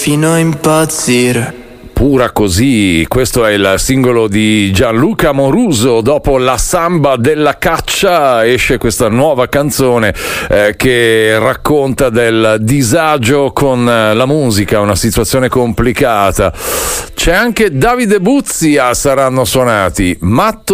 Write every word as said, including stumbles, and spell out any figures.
fino a impazzire. Pura così, questo è il singolo di Gianluca Amoruso. Dopo La samba della caccia esce questa nuova canzone eh, che racconta del disagio con la musica, una situazione complicata. C'è anche Davide Buzzi a Saranno Suonati, Matto